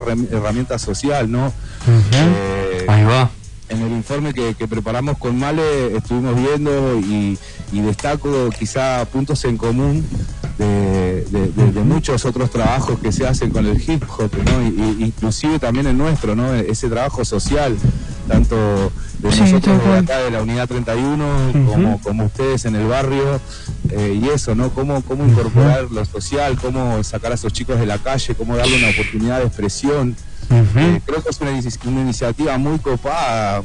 herramienta social, ¿no? Ahí va. En el informe que preparamos con Male estuvimos viendo y destaco quizá puntos en común de muchos otros trabajos que se hacen con el hip hop, ¿no? Inclusive también el nuestro, ¿no? Ese trabajo social, tanto de nosotros de acá de la Unidad 31 como ustedes en el barrio, y eso, ¿no? Cómo incorporar lo social, cómo sacar a esos chicos de la calle, cómo darle una oportunidad de expresión. Creo que es una iniciativa muy copada,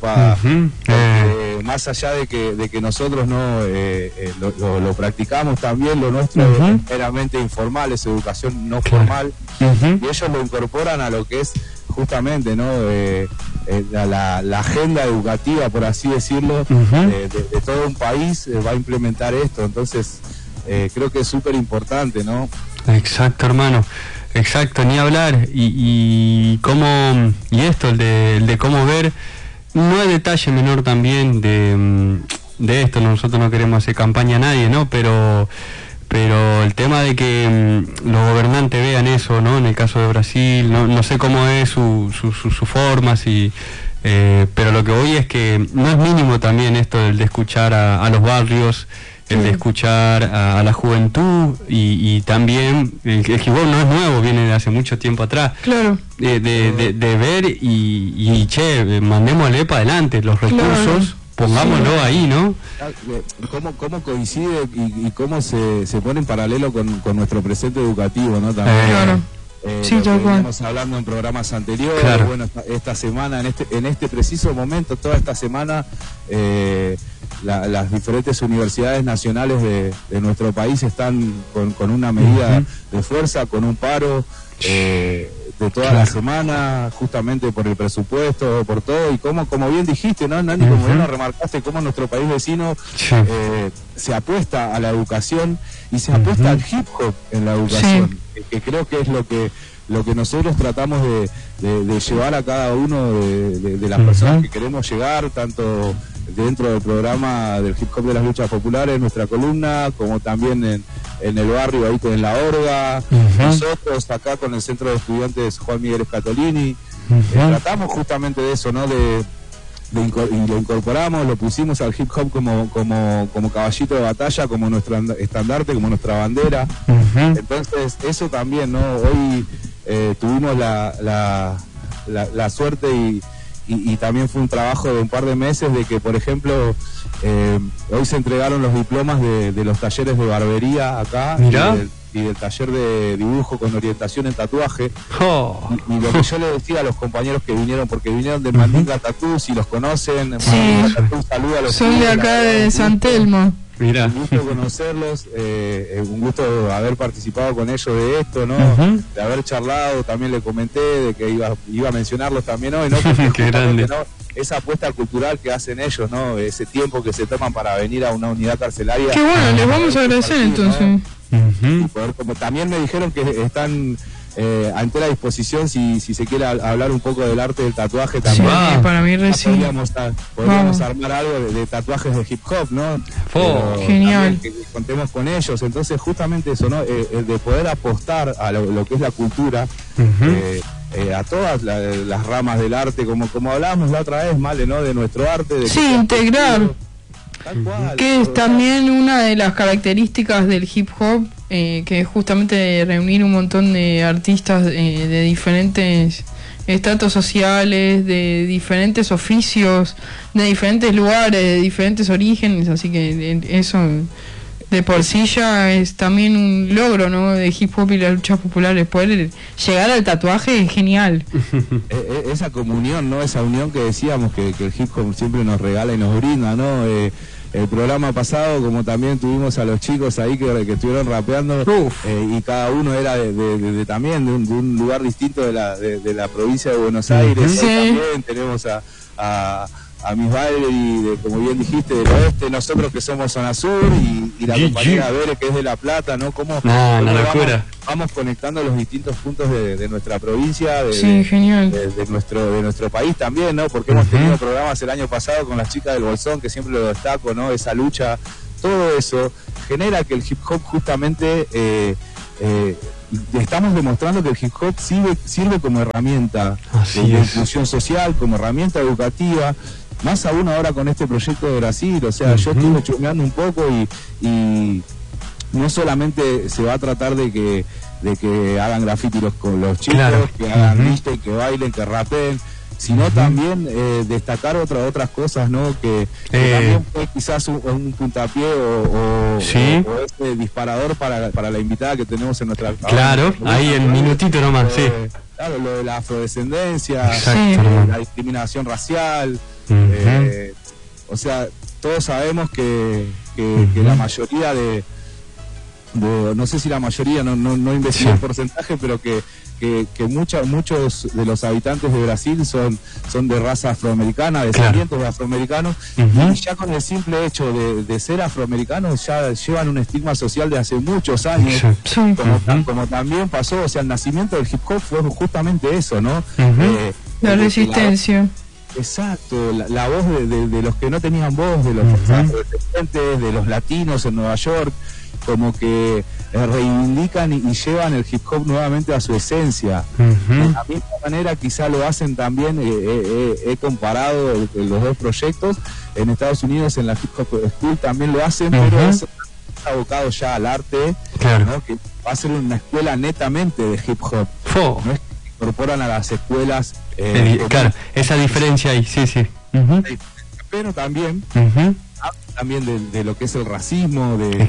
más allá de que nosotros no lo practicamos también, lo nuestro es meramente informal, es educación no formal, y ellos lo incorporan a lo que es justamente, ¿no? La agenda educativa, por así decirlo, de todo un país va a implementar esto, entonces creo que es súper importante, ¿no? Exacto, hermano. Exacto, ni hablar. Y cómo, y esto, el de cómo ver, no hay detalle menor también de esto. Nosotros no queremos hacer campaña a nadie, ¿no? Pero el tema de que los gobernantes vean eso, ¿no? En el caso de Brasil, no sé cómo es su forma, pero lo que voy es que no es mínimo también esto del de escuchar a los barrios, el de escuchar a la juventud y también el hip hop no es nuevo, viene de hace mucho tiempo atrás. Claro. De ver y che, mandémosle para adelante los recursos, pongámoslo ahí, ¿no? ¿Cómo coincide y cómo se pone en paralelo con nuestro presente educativo, ¿no? También. Claro. Lo que veníamos hablando en programas anteriores, bueno, esta semana, en este preciso momento, toda esta semana, las diferentes universidades nacionales de nuestro país están con una medida de fuerza, con un paro de toda la semana, justamente por el presupuesto, por todo, y como bien dijiste, ¿no, Nani? Como bien lo remarcaste, cómo nuestro país vecino se apuesta a la educación y se apuesta al hip hop en la educación, que creo que es lo que nosotros tratamos de llevar a cada uno de las personas que queremos llegar, tanto dentro del programa del hip hop de las luchas populares, nuestra columna, como también en el barrio, ahí en La Orga, nosotros acá con el Centro de Estudiantes Juan Miguel Scatolini, tratamos justamente de eso, ¿no? Y lo incorporamos, lo pusimos al hip hop como caballito de batalla, como nuestro estandarte, como nuestra bandera. Entonces eso también, ¿no? Hoy tuvimos la suerte y también fue un trabajo de un par de meses de que, por ejemplo, hoy se entregaron los diplomas de los talleres de barbería acá y del taller de dibujo con orientación en tatuaje. Y lo que yo le decía a los compañeros que vinieron, porque vinieron de Mandinga Tatú, si los conocen, Mandinga Tatú, saluda a los son de acá de San Telmo. Mira. Un gusto conocerlos, un gusto haber participado con ellos de esto, ¿no? De haber charlado, también le comenté de que iba a mencionarlos también hoy, ¿no? Qué grande. ¿no? Esa apuesta cultural que hacen ellos, ¿no? Ese tiempo que se toman para venir a una unidad carcelaria. Qué bueno, les vamos a agradecer entonces. ¿no? Y como también me dijeron que están a entera disposición si se quiere hablar un poco del arte del tatuaje también. Para mí podríamos armar algo de tatuajes de hip hop, ¿no? Genial. Que contemos con ellos, entonces justamente eso, ¿no? El de poder apostar a lo que es la cultura, a todas las ramas del arte, como hablábamos la otra vez, Male, ¿no? De nuestro arte. Integrar. Que es también una de las características del hip hop, que es justamente reunir un montón de artistas de diferentes estratos sociales, de diferentes oficios, de diferentes lugares, de diferentes orígenes, así que eso de por sí ya es también un logro, ¿no? De hip hop y las luchas populares. Poder llegar al tatuaje es genial. Esa comunión, ¿no? Esa unión que decíamos que el hip hop siempre nos regala y nos brinda, ¿no? El programa pasado, como también tuvimos a los chicos ahí que estuvieron rapeando, y cada uno era también de un lugar distinto de la provincia de Buenos Aires. También tenemos a Miss Valerie, como bien dijiste, del oeste, nosotros que somos zona sur, y la compañera Bere, que es de La Plata, ¿no? ¿Cómo vamos conectando los distintos puntos de nuestra provincia, genial. de nuestro país también, ¿no? Porque hemos tenido programas el año pasado con las chicas del Bolsón, que siempre lo destaco, ¿no? Esa lucha, todo eso genera que el hip hop justamente estamos demostrando que el hip hop sirve como herramienta de inclusión social, como herramienta educativa, más aún ahora con este proyecto de Brasil. O sea, yo estuve chusmeando un poco y no solamente se va a tratar de que hagan graffiti con los chicos, que hagan DJ, que bailen, que rapeen, sino también destacar otras cosas, ¿no? Que también fue quizás un puntapié o ese disparador para la invitada que tenemos en nuestra... Claro, ahí en minutito nomás, sí. Claro, lo de la afrodescendencia, la discriminación racial, o sea, todos sabemos que la mayoría no sé si la mayoría, no investigué el porcentaje, pero que muchos de los habitantes de Brasil son de raza afroamericana, descendientes de afroamericanos, y ya con el simple hecho de ser afroamericanos ya llevan un estigma social de hace muchos años, como también pasó. O sea, el nacimiento del hip hop fue justamente eso, ¿no? La resistencia. Exacto, la voz de los que no tenían voz, de los afrodescendientes, de los latinos en Nueva York, como que reivindican y llevan el hip hop nuevamente a su esencia. De la misma manera quizá lo hacen también, he comparado los dos proyectos, en Estados Unidos en la Hip Hop School también lo hacen, pero es abocado ya al arte, ¿no? Que va a ser una escuela netamente de hip hop, no es que incorporan a las escuelas claro, esa diferencia ahí, sí. Pero también de lo que es el racismo, de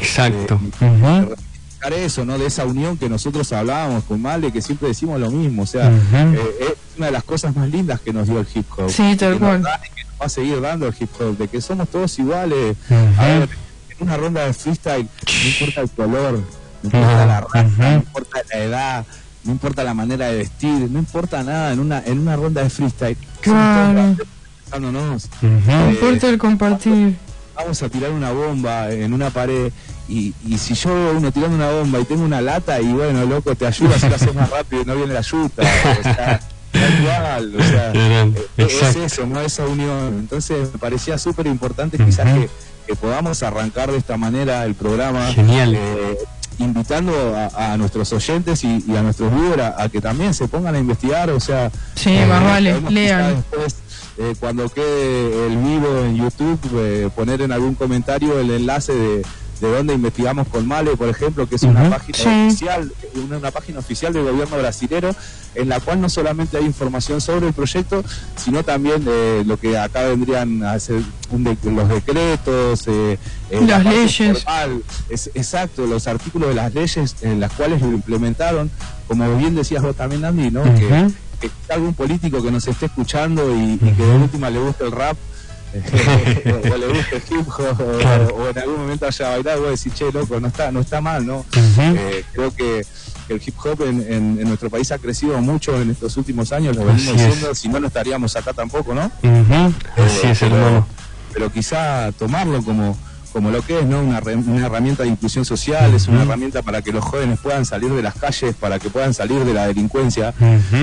eso, ¿no? De esa unión que nosotros hablábamos con Male, que siempre decimos lo mismo. O sea, es una de las cosas más lindas que nos dio el hip hop, sí, tal cual, que nos va a seguir dando el hip hop, de que somos todos iguales. A ver, en una ronda de freestyle no importa el color, no importa la raza, no importa la edad, no importa la manera de vestir, no importa nada en una ronda de freestyle. Claro. No importa el compartir. Vamos a tirar una bomba en una pared y si yo veo uno tirando una bomba y tengo una lata y bueno, loco, te ayuda si lo haces más rápido y no viene la ayuda. O sea, igual, o sea, es eso, ¿no? Esa unión. Entonces me parecía súper importante quizás que podamos arrancar de esta manera el programa. Genial. Invitando a nuestros oyentes y a nuestros viewers a que también se pongan a investigar, o sea... Sí, más vale, lean. Después, cuando quede el vivo en YouTube, poner en algún comentario el enlace de donde investigamos con Male, por ejemplo, que es una página oficial, una página oficial del gobierno brasilero, en la cual no solamente hay información sobre el proyecto, sino también lo que acá vendrían a ser los decretos, las leyes. Exacto, los artículos de las leyes en las cuales lo implementaron, como bien decías vos también, Andy, ¿no? Que algún político que nos esté escuchando y que de última le guste el rap, o le gusta el hip hop, o en algún momento haya bailado, voy a decir, che, loco, no está mal, ¿no? Creo que el hip hop en nuestro país ha crecido mucho en estos últimos años, lo venimos diciendo, si no estaríamos acá tampoco, ¿no? Así es, hermano. Pero quizá tomarlo como lo que es, ¿no? Una herramienta de inclusión social, es una herramienta para que los jóvenes puedan salir de las calles, para que puedan salir de la delincuencia,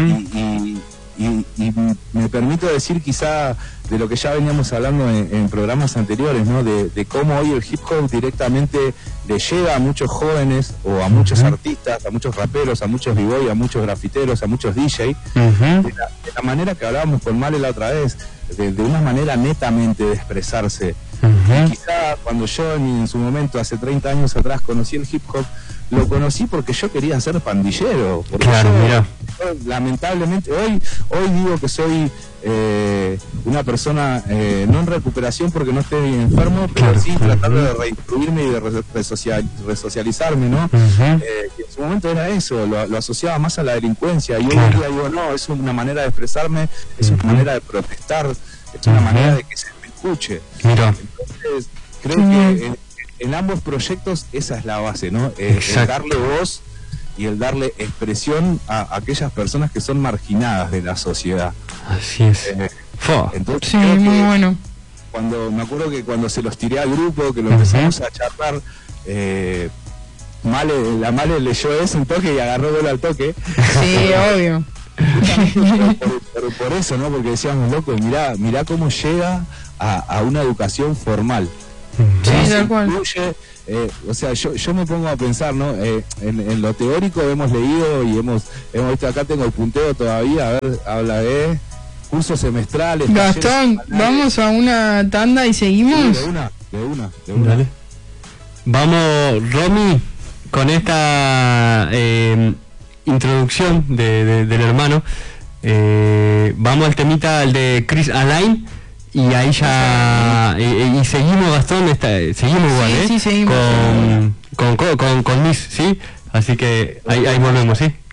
y me permito decir quizá de lo que ya veníamos hablando en programas anteriores, ¿no? De cómo hoy el hip hop directamente le llega a muchos jóvenes o a muchos artistas, a muchos raperos, a muchos b-boy, a muchos grafiteros, a muchos DJ, de la manera que hablábamos con Male la otra vez, de una manera netamente de expresarse. Y quizá cuando yo en su momento, hace 30 años atrás, conocí el hip hop, lo conocí porque yo quería ser pandillero. Porque yo, lamentablemente, hoy digo que soy una persona no en recuperación porque no estoy enfermo, pero sí tratando de reinstruirme y de resocializarme, ¿no? En su momento era eso, lo asociaba más a la delincuencia, y hoy en día digo, no, es una manera de expresarme, es una manera de protestar, es una manera de que se me escuche. Entonces, creo que en ambos proyectos esa es la base, ¿no? El darle voz y el darle expresión a aquellas personas que son marginadas de la sociedad. Así es. Entonces, sí, muy bueno. Me acuerdo que cuando se los tiré al grupo, que lo empezamos a charlar, la Male leyó eso un toque y agarró gol al toque. Sí, obvio. Por eso, ¿no? Porque decíamos, loco, mirá cómo llega a una educación formal. tal cual. Incluye, o sea, yo me pongo a pensar, ¿no? En lo teórico hemos leído y hemos visto, acá tengo el punteo todavía, a ver, habla de cursos semestrales. Gastón, vamos a una tanda y seguimos. Sí, de una. Dale. Vamos, Romy, con esta introducción del hermano. Vamos al temita, al de Chris Alain, y ahí ya y seguimos, Gastón, seguimos igual, sí, seguimos. con Miss, ¿sí? Así que ahí volvemos, ¿sí?